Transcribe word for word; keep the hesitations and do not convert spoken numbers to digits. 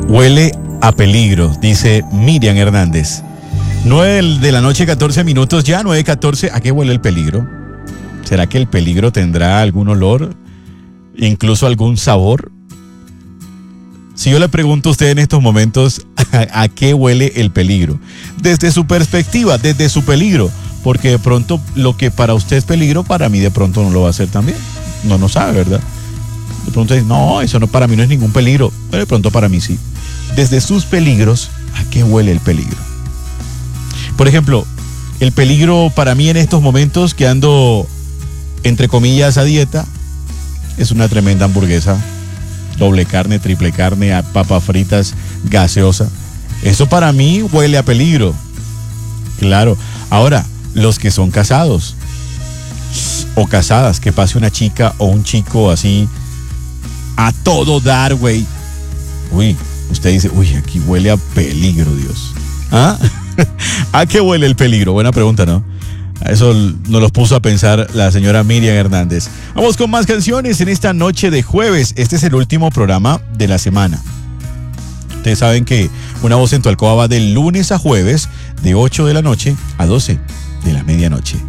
Huele a peligro, dice Miriam Hernández. nueve de la noche, catorce minutos ya, nueve catorce. ¿A qué huele el peligro? ¿Será que el peligro tendrá algún olor? ¿Incluso algún sabor? Si yo le pregunto a usted en estos momentos, ¿a, a qué huele el peligro? Desde su perspectiva, desde su peligro. Porque de pronto lo que para usted es peligro, para mí de pronto no lo va a ser también. No, no sabe, ¿verdad? De pronto dice, no, eso no, para mí no es ningún peligro. Pero de pronto para mí sí. Desde sus peligros, ¿a qué huele el peligro? Por ejemplo, el peligro para mí en estos momentos que ando, entre comillas, a dieta, es una tremenda hamburguesa, doble carne, triple carne, a papas fritas, gaseosa. Eso para mí huele a peligro. Claro. Ahora, los que son casados o casadas, que pase una chica o un chico así a todo dar, güey. Uy, usted dice, uy, aquí huele a peligro, Dios. ¿Ah? ¿A qué huele el peligro? Buena pregunta, ¿no? Eso nos los puso a pensar la señora Miriam Hernández. Vamos con más canciones en esta noche de jueves. Este es el último programa de la semana. Ustedes saben que Una Voz en tu Alcoba va de lunes a jueves, de ocho de la noche a doce de la medianoche.